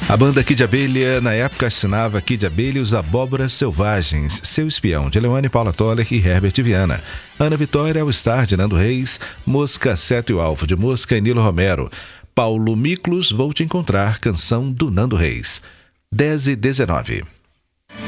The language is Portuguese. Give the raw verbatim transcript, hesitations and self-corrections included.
A banda Kid Abelha, na época, assinava Kid Abelha e os Abóboras Selvagens, Seu Espião, de Leone, Paula Toller e Herbert Viana. Ana Vitória, All Star, de Nando Reis. Mosca, Sete e o Alvo de Mosca e Nilo Romero. Paulo Miklos, Vou Te Encontrar, canção do Nando Reis. dez e dezenove.